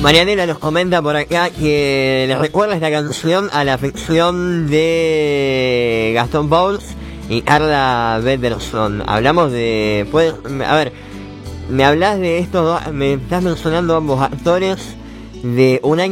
Marianela nos comenta por acá que le recuerda esta canción a la ficción de Gastón Pauls y Carla Peterson. Hablamos de... a ver, me hablas de estos dos, me estás mencionando ambos actores de Un año